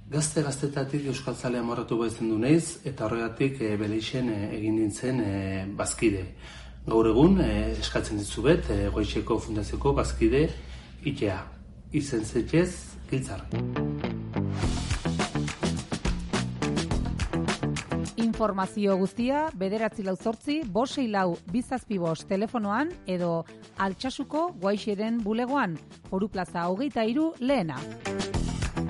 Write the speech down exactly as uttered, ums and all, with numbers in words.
Gazte gaztetatik euskaltzalea morratu baitzen du naiz, eta horregatik e, Beleixen e, egin nintzen e, bazkide. Gaur egun e, eskatzen ditzuet e, Goizeko Fundazioko bazkide itea. Izen zetxez, giltzar. Informazio guztia bederatzi lau zortzi, bosei lau bizazpi bost telefonoan edo Altsasuko Guaixeren bulegoan, Foru Plaza hogeita hiru lehena.